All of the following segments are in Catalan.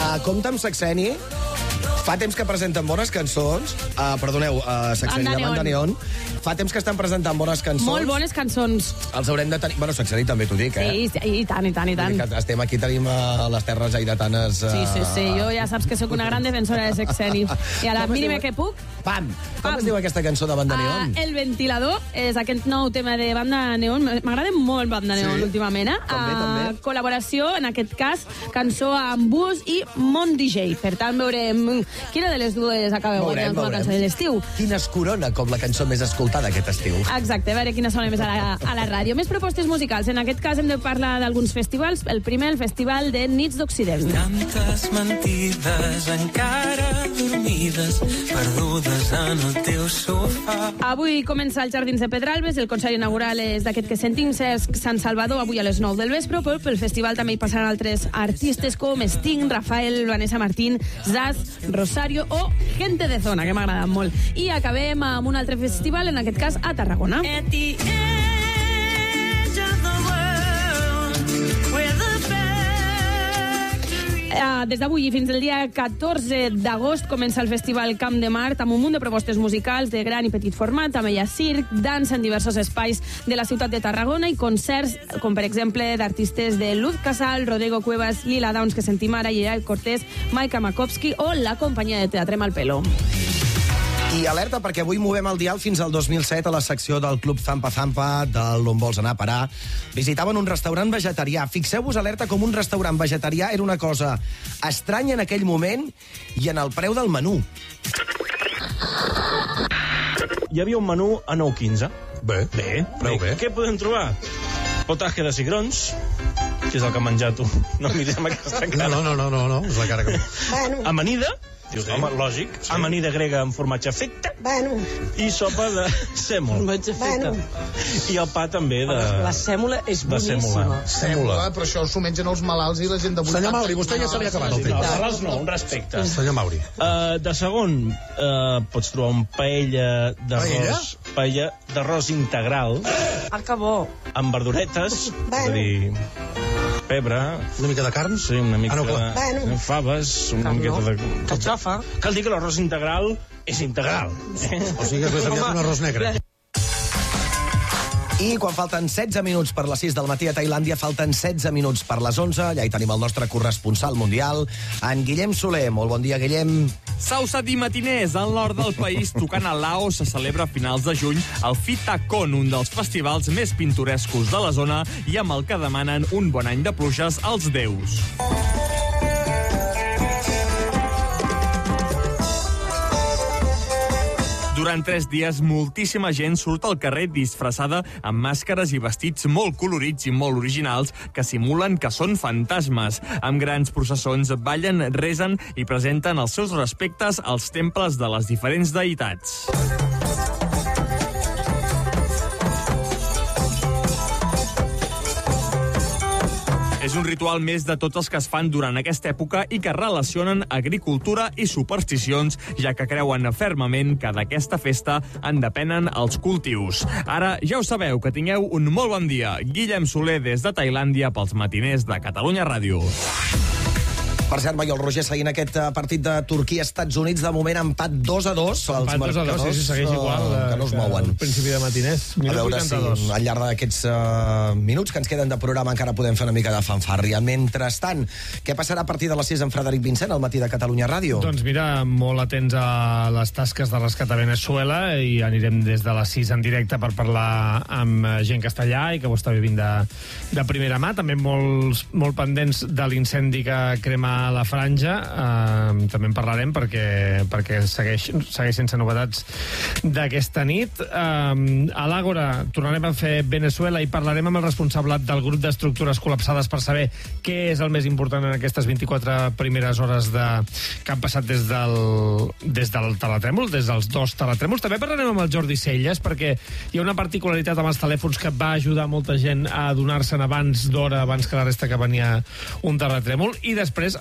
Compte amb Sexeni. Fa temps que presenten bones cançons. Perdoneu, Sexeni de Banda Neon. Fa temps que estan presentant bones cançons. Molt bones cançons. Els haurem de tenir... Bueno, Sexeni també t'ho dic, Sí, i tant. Estem aquí, tenim les terres aidatanes... Sí. Jo ja saps que sóc una gran defensora de Sexeni. I a la mínima que puc... Pam! Com es diu aquesta cançó de Banda Neon? El ventilador és aquest nou tema de Banda Neon. M'agrada molt Banda Neon últimament. També. Col·laboració, en aquest cas, cançó amb Bus i Mon DJ. Per tant, veurem quina de les dues acaba guanyant com a cançó de l'estiu. Quina es corona com la cançó més escoltada aquest estiu. Exacte, a veure quina sona més a la ràdio. Més propostes musicals. En aquest cas hem de parlar d'alguns festivals. El primer, el Festival de Nits d'Occident. Tantes mentides encara dormides, perdudes en el teu sofà. Avui comença als Jardins de Pedralbes. El concert inaugural és d'aquest que sentim, Sant Salvador, avui a les 9 del vespre, però pel festival també hi passaran altres artistes com Sting, Rafael, Vanessa Martín, Zaz, Rosario o Gente de Zona, que m'ha agradat molt. I acabem amb un altre festival, en aquest cas a Tarragona. Des d'avui i fins al dia 14 d'agost comença el Festival Camp de Mart amb un munt de propostes musicals de gran i petit format. També hi ha circ, dansa en diversos espais de la ciutat de Tarragona i concerts, com per exemple d'artistes de Luz Casal, Rodrigo Cuevas, Lila Downs, que sentim ara, Gerard Cortés, Maika Makowski o la companyia de teatre Malpelo. I alerta, perquè avui movem el dial fins al 2007 a la secció del Club Zampa Zampa, d'on vols anar a parar. Visitaven un restaurant vegetarià. Fixeu-vos, alerta, com un restaurant vegetarià era una cosa estranya en aquell moment i en el preu del menú. Hi havia un menú a 9,15. Bé, prou bé. Què podem trobar? Potatge de cigrons, que és el que ha menjat tu. No mirem aquesta cara. No, és la cara que... Amanida, dius, home, lògic. Sí. Amanida grega amb formatge feta. I sopa de sèmol. Formatge feta. I el pa també de... La sèmola és boníssima. Sèmola. Però això s'ho mengen els malalts i la gent de 80... Senyor Mauri, vostè ja se li ha acabat el No, temps. malalts no, un respecte. Senyor Mauri. De segon, pots trobar un paella d'arròs... Paella d'arròs integral. Que bo. Amb verduretes. És a dir... pebre. Una mica de carn? Sí, una mica de faves, una miqueta de... Cachofa. Cal dir que l'arròs integral és integral. O sigui que és més aviat un arròs negre. I quan falten 16 minuts per les 6 del matí a Tailàndia, falten 16 minuts per les 11. Allà hi tenim el nostre corresponsal mundial, en Guillem Soler. Molt bon dia, Guillem. Sausati Matiners, al nord del país, tocant a Laos, se celebra a finals de juny el Fitacon, un dels festivals més pintorescos de la zona i amb el que demanen un bon any de pluges als déus. Durant 3 dies, moltíssima gent surt al carrer disfressada amb màscares i vestits molt colorits i molt originals que simulen que són fantasmes. Amb grans processons ballen, resen i presenten els seus respectes als temples de les diferents deïtats. És un ritual més de tots els que es fan durant aquesta època i que relacionen agricultura i supersticions, ja que creuen fermament que d'aquesta festa en depenen els cultius. Ara ja ho sabeu, que tingueu un molt bon dia. Guillem Soler des de Tailàndia pels matiners de Catalunya Ràdio. Per cert, i el Roger seguint aquest partit de Turquia-Estats Units, de moment empat 2-2. Empat 2-2, sí, segueix igual. Que no es mouen. Al principi de matiners. A veure 82. Si al llarg d'aquests minuts que ens queden de programa encara podem fer una mica de fanfàrria. Mentrestant, què passarà a partir de les 6 amb Frederic Vincent, al matí de Catalunya Ràdio? Doncs mira, molt atents a les tasques de rescat a Venezuela i anirem des de les 6 en directe per parlar amb gent castellà i que ho està vivint de primera mà. També molt pendents de l'incendi que crema la Franja, també en parlarem perquè segueix sense novetats d'aquesta nit. A l'Àgora tornarem a fer Venezuela i parlarem amb el responsable del grup d'estructures col·lapsades per saber què és el més important en aquestes 24 primeres hores que han passat des del teletrèmol, des dels 2 teletrèmols. També parlarem amb el Jordi Celles perquè hi ha una particularitat amb els telèfons que va ajudar molta gent a adonar-se'n abans d'hora, abans que la resta que venia un terratrèmol. I després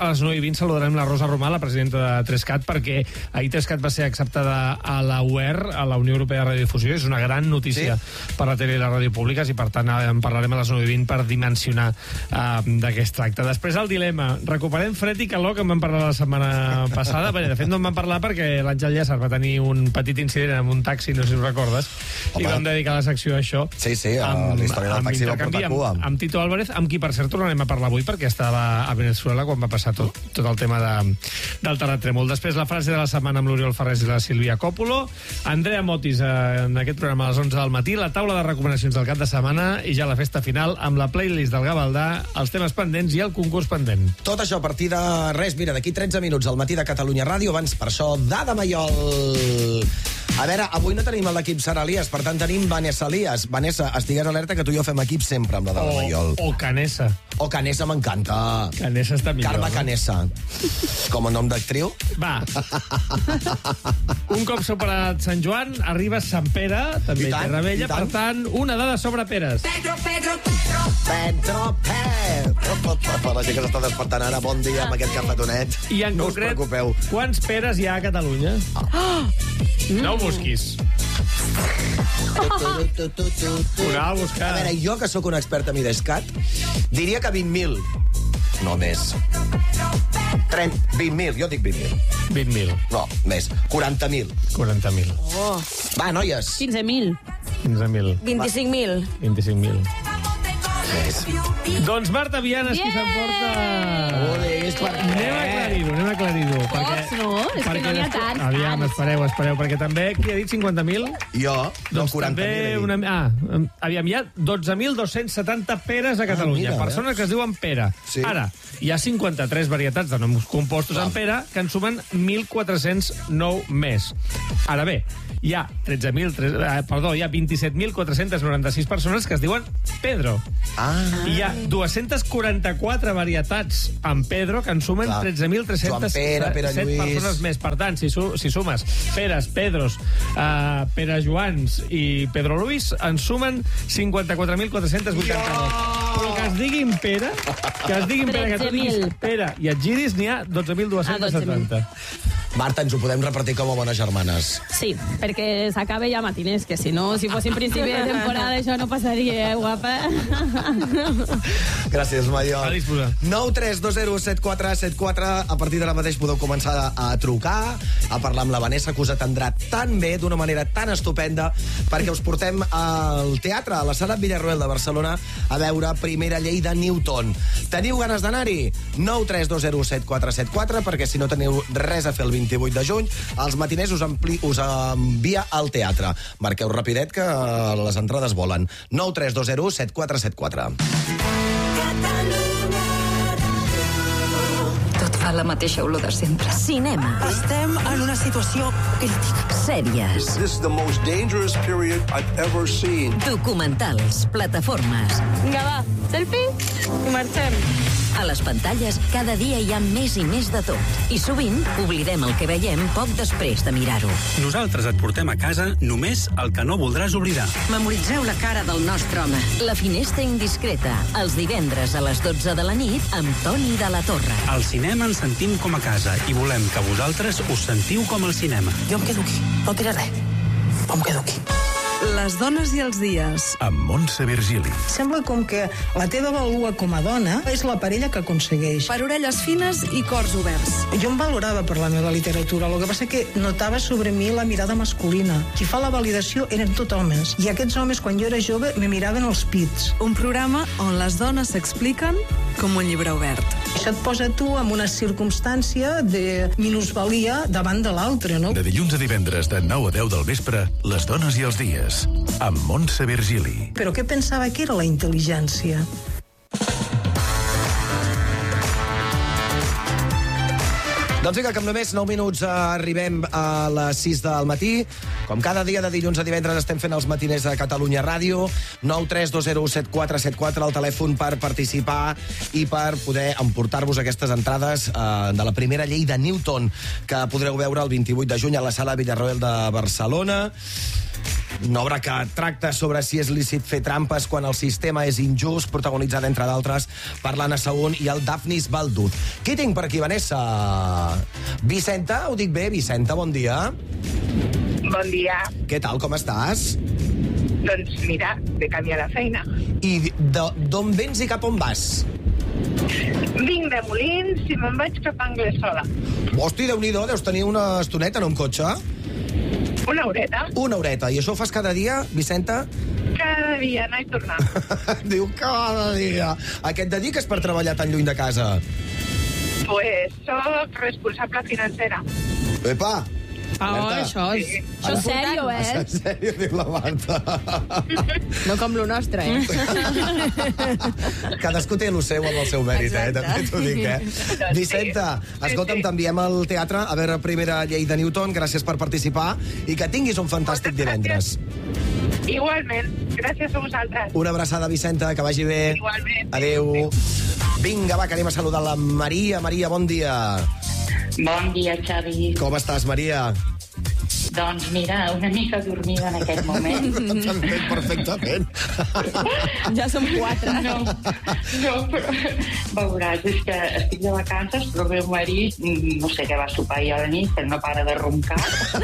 a les 9:20 saludarem la Rosa Romà, la presidenta de 3CAT, perquè ahir 3CAT va ser acceptada a la UER, a la Unió Europea de Radiodifusió. És una gran notícia per la tele i la ràdio públiques, i per tant en parlarem a les 9:20 per dimensionar de què es tracta. Després el dilema. Recuperem fred i calor, que en vam parlar la setmana passada. Bé, de fet no en vam parlar perquè l'Àngel Llàcer va tenir un petit incident amb un taxi, no sé si ho recordes, i vam dedicar la secció a això. Sí, la història del taxi va portar cua. Amb Tito Álvarez, amb qui, per cert, tornarem a parlar avui, perquè estava a Venezuela quan va passar tot el tema del terratrèmol. Després la frase de la setmana amb l'Oriol Ferrés i la Sílvia Còpolo. Andrea Motis en aquest programa a les 11 del matí, la taula de recomanacions del cap de setmana i ja la festa final amb la playlist del Gavaldà, els temes pendents i el concurs pendent. Tot això a partir de res, mira, d'aquí 13 minuts al matí de Catalunya Ràdio. Abans, per això, Dada Maiol. A veure, avui no tenim l'equip Sara Elias, per tant tenim Vanessa Elias. Vanessa, estigues alerta que tu i jo fem equip sempre amb la Dada Maiol. O Canessa. O Canessa m'encanta. Canessa està millor. Carme Canessa. Com a nom d'actriu? Va. Un cop superat Sant Joan, arriba Sant Pere, també Terra Vella, per tant, una dada sobre peres. Pedro. La gent que s'està despertant ara, bon dia amb aquest cafetonet. I en no concret, us preocupeu. Quants peres hi ha a Catalunya? No ho busquis. Una a buscar. A veure, jo que sóc un expert en IDESCAT, diria que 20.000. No, més. 20.000, jo dic 20.000. 20.000. No, més. 40.000. 40.000. Oh. Va, noies. 15.000. 15.000. 25.000. 25.000. Més. Doncs Marta Vianes, qui s'emporta... Anem a aclarir-ho. Pocs, no? És que no n'hi ha tants. Aviam, espereu, perquè també... Qui ha dit 50.000? Jo, doncs 40.000. Aviam, hi ha 12.270 peres a Catalunya. Persones que es diuen Pere. Sí. Ara, hi ha 53 varietats de noms compostos en Pere que en sumen 1.409 més. Ara bé, hi ha 27.496 persones que es diuen Pedro. Hi ha 244 varietats en Pedro que en sumen 13.307 persones més. Per tant, si sumes Peres, Pedros, Pere Joans i Pedro Luis, en sumen 54.482. Però que es diguin Pere, que tu diguis Pere i et giris, n'hi ha 12.270. Marta, ens ho podem repartir com a bones germanes. Sí, perquè s'acabe ja matiners, que si no, si fossin principi de temporada, això no passaria, guapa. Gràcies, Maiol. A disposar. 932017474. A partir d'ara mateix podeu començar a trucar, a parlar amb la Vanessa, que us atendrà tan bé, d'una manera tan estupenda, perquè us portem al teatre, a la Sala Villarroel de Barcelona, a veure Primera llei de Newton. Teniu ganes d'anar-hi? 932017474, perquè si no teniu res a fer el 28 de juny, els matiners us envia al teatre. Marqueu rapidet que les entrades volen. 932017474. Tot fa la mateixa olor de sempre. Cinema. Estem en una situació crítica. Sèries. This is the most dangerous period I've ever seen. Documentals. Plataformes. Vinga, va, selfie i marxem. A les pantalles, cada dia hi ha més i més de tot. I sovint oblidem el que veiem poc després de mirar-ho. Nosaltres et portem a casa només el que no voldràs oblidar. Memoritzeu la cara del nostre home. La finestra indiscreta, els divendres a les 12 de la nit, amb Toni de la Torre. Al cinema ens sentim com a casa i volem que vosaltres us sentiu com al cinema. Jo em quedo aquí, no diré res. Em quedo aquí. Les dones i els dies. Amb Montse Virgili. Sembla com que la teva vàlua com a dona és la parella que aconsegueix. Per orelles fines i cors oberts. Jo em valorava per la meva literatura, el que passa que notava sobre mi la mirada masculina. Qui fa la validació eren tot homes. I aquests homes, quan jo era jove, me miraven els pits. Un programa on les dones s'expliquen com un llibre obert. Això et posa tu en una circumstància de minusvalia davant de l'altre, no? De dilluns a divendres, de 9 a 10 del vespre, les dones i els dies. Amb Montse Virgili. Però què pensava que era la intel·ligència? Doncs vinga, que amb només 9 minuts arribem a les 6 del matí. Com cada dia de dilluns a divendres estem fent els matiners de Catalunya Ràdio. 932017474, el telèfon per participar i per poder emportar-vos aquestes entrades de la Primera llei de Newton, que podreu veure el 28 de juny a la Sala Villarroel de Barcelona. Una obra que tracta sobre si és lícit fer trampes quan el sistema és injust, protagonitzada, entre d'altres, per l'Anna Saún i el Dafnis Baldut. Què tinc per aquí, Vanessa? Vicenta, ho dic bé? Vicenta, bon dia. Bon dia. Què tal, com estàs? Doncs mira, de camí a la feina. I d'on vens i cap on vas? Vinc de Molins i me'n vaig cap a Anglesola. Hosti, Déu-n'hi-do, deus tenir una estoneta en un cotxe? Una horeta. Una horeta. I això ho fas cada dia, Vicenta? Cada dia, anar i tornar. Diu cada dia. Aquest dediques per treballar tan lluny de casa? Pues soc responsable financera. Epa! Això és sèrio, Això és sèrio, diu la Marta. No com lo nostre, Cadascú té lo seu amb el seu mèrit, també t'ho dic, Vicenta, escolta'm, t'enviem al teatre a veure Primera llei de Newton, gràcies per participar, i que tinguis un fantàstic divendres. Igualment, gràcies a vosaltres. Una abraçada, Vicenta, que vagi bé. Igualment. Adéu. Vinga, va, que anem a saludar la Maria. Maria, bon dia. Bon dia, Xavi. Com estàs, Maria? Doncs mira, una mica dormida en aquest moment. T'entenc perfectament. Ja som 4. No, però veuràs, és que estic de vacances, però el meu marit, no sé què va sopar ahir a la nit, però no para de roncar.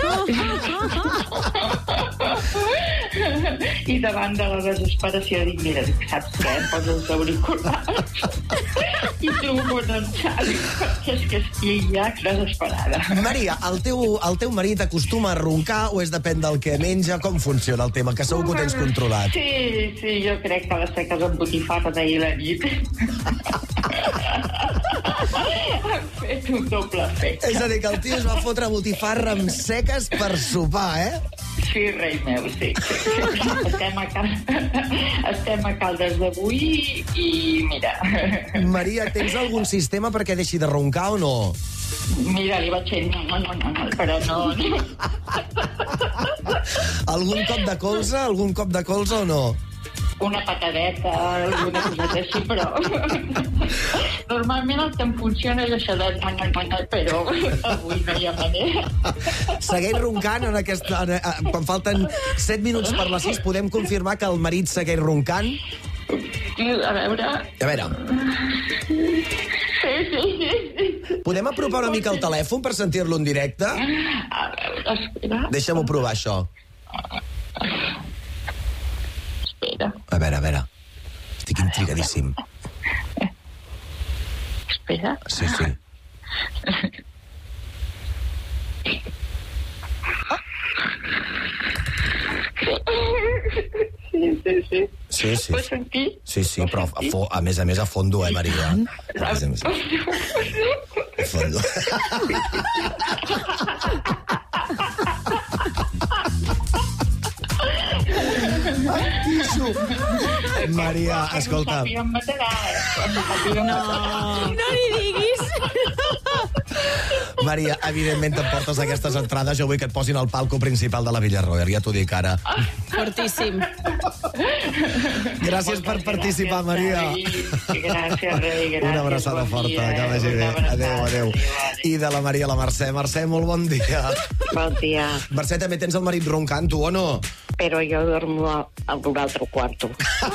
I davant de la desesperació dic, mira, saps què? Em poso els auriculars i truco en Xavi, perquè és que estic ja desesperada. Maria, el teu marit acostuma a roncar o és depèn del que menja? Com funciona el tema? Que segur que ho tens controlat. Sí, jo crec que les seques amb botifarra d'ahir la nit han fet un doble efecte. És a dir, que el tio es va fotre botifarra amb seques per sopar, Sí, rei meu, sí. Estem a Caldes d'avui i mira... Maria, tens algun sistema perquè deixi de roncar o no? Mira, li vaig fer... però no... Algun cop de colze o no? Una patadeta, alguna coseta així, però... Normalment el que em funciona és això de... però avui no hi ha manera. Segueix roncant en aquesta... Quan falten 7 minuts per les 6, podem confirmar que el marit segueix roncant? A veure... Sí. Podem apropar una mica el telèfon per sentir-lo en directe? A veure, espera... Deixa'm-ho provar, això. Espera. A veure. Estic intrigadíssim. Espera. Sí. Sí. Pots sentir? Sí, però a més a fondo, Maria? A fondo. Maria, escolta... No li diguis. Maria, evidentment t'emportes aquestes entrades. Jo vull que et posin al palco principal de la Villarroel, ja t'ho dic ara. Fortíssim. Gràcies per participar, Maria. Gràcies, rei. Una abraçada forta, que vagi bé. Adéu. I de la Maria a la Mercè. Mercè, molt bon dia. Bon dia. Mercè, també tens el marit roncant, tu, o no? Pero yo duermo en un altre cuarto.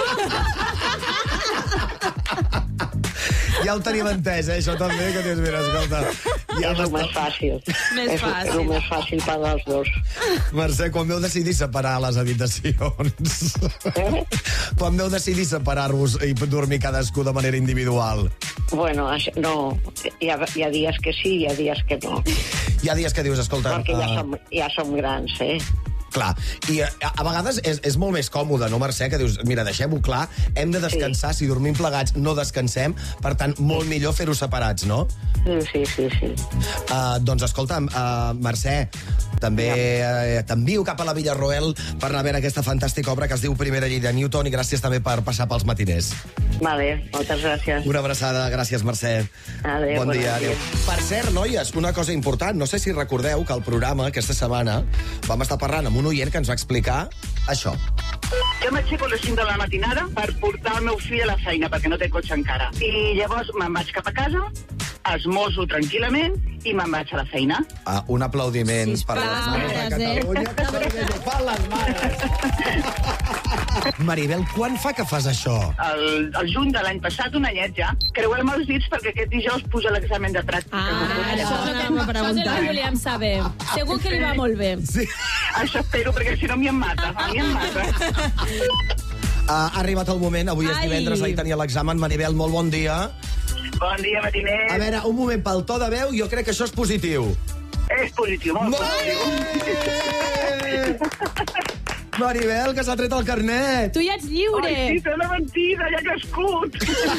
Ja ho tenim entès, això també, que dius, mira, escolta... Ja és el més fàcil. És el més fàcil per als dos. Mercè, quan veu decidir separar les habitacions? Quan veu decidir separar-vos i dormir cadascú de manera individual? Bueno, no. Hi ha dies que sí, hi ha dies que no. Hi ha dies que dius, escolta... Perquè ja som grans, Clar, i a vegades és molt més còmode, no, Mercè? Que dius, mira, deixem-ho clar, hem de descansar, si dormim plegats no descansem, per tant, molt millor fer-ho separats, no? Sí. Doncs escolta'm, Mercè, també t'envio cap a la Villarroel per anar a veure aquesta fantàstica obra que es diu Primera llei de Newton, i gràcies també per passar pels matiners. Vale, moltes gràcies. Una abraçada, gràcies, Mercè. Adéu. Bon dia, adéu. Per cert, noies, una cosa important, no sé si recordeu que al programa aquesta setmana vam estar parlant amb un oient que ens va explicar això. Jo m'aixeco a les 5 de la matinada per portar el meu fill a la feina, perquè no té cotxe encara. I llavors me'n vaig cap a casa, esmoso tranquil·lament i me'n vaig a la feina. Un aplaudiment per les mares de Catalunya, que són que ho fan les mares. Maribel, quan fa que fas això? El juny de l'any passat, un anyet ja. Creueu-me els dits perquè aquest dijous puja l'examen de pràctica. Això és el que volíem saber. Segur que li va molt bé. Sí. Això espero, perquè si no m'hi em mata. Ha arribat el moment, avui és divendres, ahir tenia l'examen. Maribel, molt bon dia. Bon dia, matiner. A veure, un moment, pel to de veu, jo crec que això és positiu. És positiu, molt positiu. Maribel, que s'ha tret el carnet. Tu ja ets lliure. Ai, sí, sembla mentida, ja ha crescut.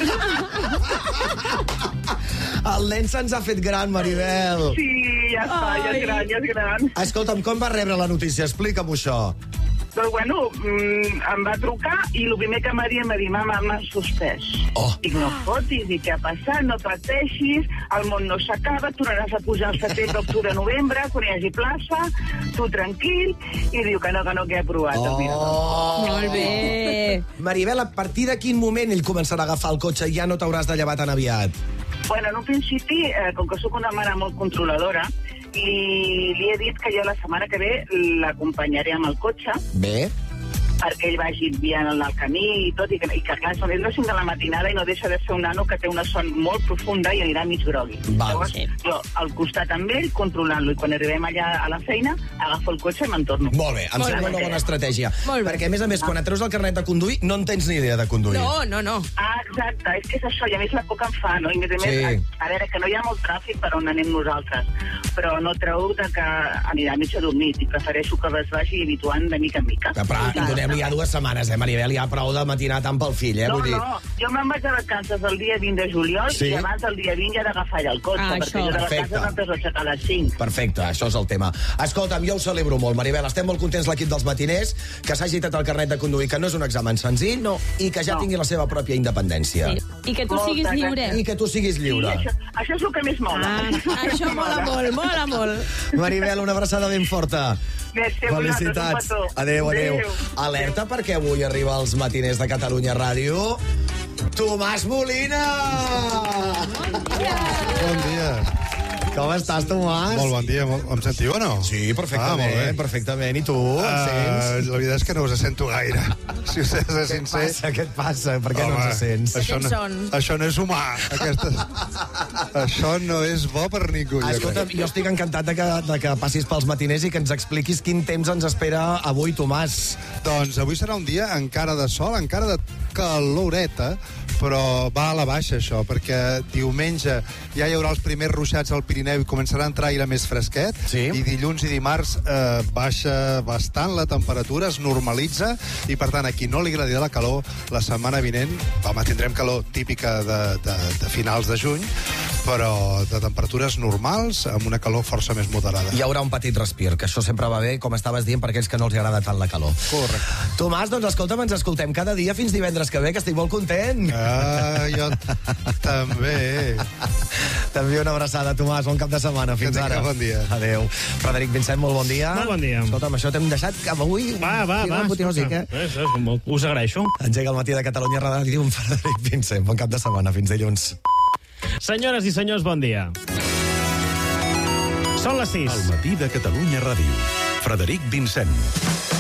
El nen se'ns ha fet gran, Maribel. Sí, ja està, ja és gran. Escolta'm, com va rebre la notícia? Explica'm això. Doncs, bueno, em va trucar i el primer que m'ha dit, mama, m'han suspès. Dic, no fotis, i què ha passat? No pateixis, el món no s'acaba, tornaràs a pujar al setembre, octubre, novembre, quan hi hagi plaça, tu tranquil, i diu que no, que he aprovat. Molt bé. Maribel, a partir de quin moment ell començarà a agafar el cotxe i ja no t'hauràs de llevar tan aviat? Bueno, en un principi, com que sóc una mare molt controladora, li he dit que jo la setmana que ve l'acompanyaré amb el cotxe. Bé. Perquè ell vagi guiant el camí i tot, i que clar, són les 5 de la matinada i no deixa de ser un nano que té una son molt profunda i anirà mig grogui. Llavors, jo al costat amb ell, controlant-lo, i quan arribem allà a la feina, agafo el cotxe i me'n torno. Molt bé, em sembla una bona estratègia. Perquè, a més, quan et treus el carnet de conduir, no en tens ni idea de conduir. No. Exacte, és que és això, i a més la por que em fa, no? I a més, a veure, que no hi ha molt tràfic per on anem nosaltres, però no treu que anirà mig adormit, i prefereixo que es vagi habituant de mica en mica. Donem-li ja 2 setmanes, Maribel, ja prou de matinar tant pel fill, No, jo me'n vaig a vacances el dia 20 de juliol i abans del dia 20 ja he d'agafar allà el cotxe, perquè jo de vacances m'empiezo a aixecar a les 5. Perfecte, això és el tema. Escolta'm, jo ho celebro molt, Maribel, estem molt contents l'equip dels matiners, que s'hagi tret el carnet de conduir, que no és un examen senzill, i que ja tingui la seva pròpia independència. I que tu siguis lliure. I que tu siguis lliure. Això és el que més mola. Això mola molt. Maribel, una abraçada ben forta. Felicitats. Adéu. Alerta perquè avui arriba als matiners de Catalunya Ràdio Tomàs Molina! Bon dia. Com estàs, Tomàs? Molt bon dia. Em sentiu o no? Sí, perfectament. I tu, em sents? La veritat és que no us sento gaire. Si us he de ser sincer. Què et passa? Per què no ens sents? Això no és humà. Això no és bo per ningú. Escolta, jo estic encantat de que passis pels matiners i que ens expliquis quin temps ens espera avui, Tomàs. Doncs avui serà un dia encara de sol, encara de caloreta, però va a la baixa això, perquè diumenge ja hi haurà els primers ruixats al Pirineu i començarà a entrar aire més fresquet, i dilluns i dimarts baixa bastant la temperatura, es normalitza, i per tant a qui no li agradi la calor, la setmana vinent, tindrem calor típica de finals de juny, però de temperatures normals, amb una calor força més moderada. Hi haurà un petit respir, que això sempre va bé, com estaves dient, per aquells que no els agrada tant la calor. Correcte. Tomàs, doncs escolta'm, ens escoltem cada dia fins divendres que ve, que estic molt content. Jo també. També una abraçada, Tomàs, bon cap de setmana, fins ara. Bon dia. Adéu. Frederic Vincent, molt bon dia. Molt bon dia. Escolta'm, això t'hem deixat cap avui. Va. Us agraeixo. Engega el matí de Catalunya Ràdio amb Frederic Vincent. Bon cap de setmana, fins dilluns. Senyores i senyors, bon dia. Són les 6. El matí de Catalunya Ràdio. Frederic Vincent.